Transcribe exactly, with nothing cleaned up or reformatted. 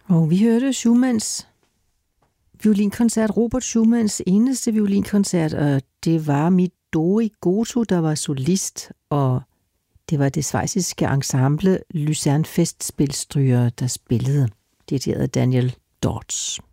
Og vi hørte Schumanns violinkoncert, Robert Schumanns eneste violinkoncert, og det var Midori Goto, der var solist, og det var det schweiziske ensemble Luzern Festspielstryger, der spillede, dirigeret Daniel Dodds.